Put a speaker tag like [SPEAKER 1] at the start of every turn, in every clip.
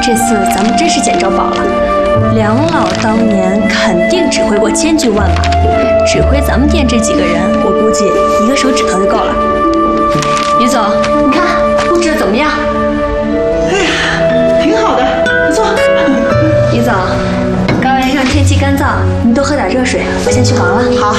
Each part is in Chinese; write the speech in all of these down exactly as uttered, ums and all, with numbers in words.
[SPEAKER 1] 这次咱们真是捡着宝了。梁老当年肯定指挥过千军万马，指挥咱们店这几个人，我估计一个手指头就够了。于总，你看布置的怎么样？
[SPEAKER 2] 哎呀，挺好的，不错。
[SPEAKER 1] 于总，高原上天气干燥，您多喝点热水。我先去忙了。
[SPEAKER 2] 好。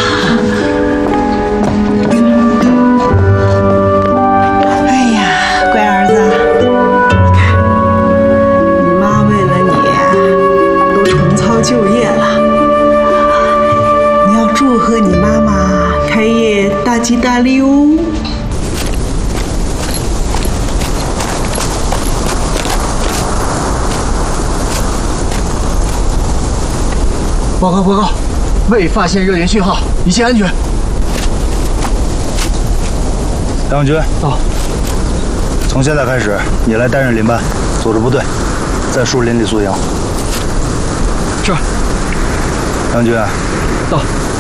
[SPEAKER 2] 哎呀，乖儿子，你看，你妈为了你都重操旧业了。你要祝贺你妈妈开业大吉大利哦。
[SPEAKER 3] 报告报告，未发现热源讯号，一切安全。
[SPEAKER 4] 杨军，到。从现在开始，你来担任领班，组织部队，在树林里宿营。
[SPEAKER 3] 是。
[SPEAKER 4] 杨军，
[SPEAKER 3] 到。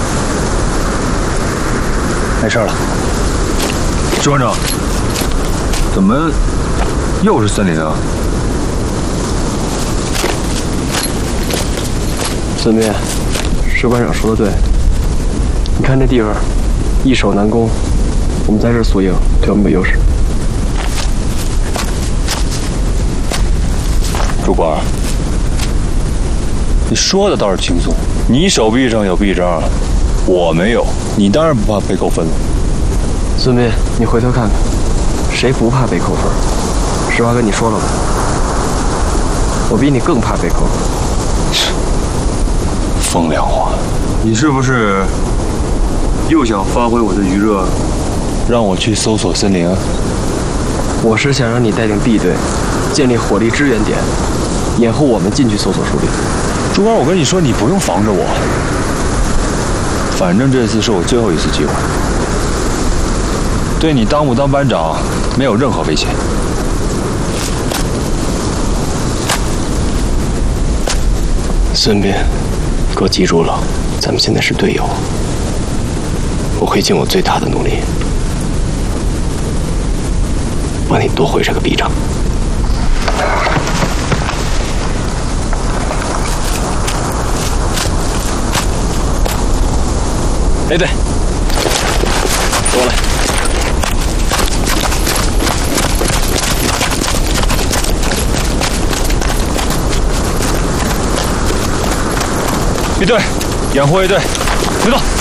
[SPEAKER 4] 没事了。
[SPEAKER 5] 支团长，怎么又是森林啊？
[SPEAKER 6] 孙斌，士官长说的对，你看这地方，易守难攻，我们在这儿宿营对我们有优势。
[SPEAKER 5] 主管，你说的倒是轻松，你手臂上有臂章，我没有，你当然不怕被扣分了。
[SPEAKER 6] 孙斌，你回头看看，谁不怕被扣分？实话跟你说了吧，我比你更怕被扣分。
[SPEAKER 5] 风凉话，你是不是又想发挥我的余热，让我去搜索森林啊？
[SPEAKER 6] 我是想让你带领 B 队，建立火力支援点，掩护我们进去搜索树林。
[SPEAKER 5] 主管，我跟你说，你不用防着我，反正这次是我最后一次机会，对你当不当班长没有任何威胁。
[SPEAKER 6] 孙斌。给我记住了，咱们现在是队友，我会尽我最大的努力，帮你夺回这个臂章。
[SPEAKER 5] 哎，对，过来。一队，掩护一队，回动。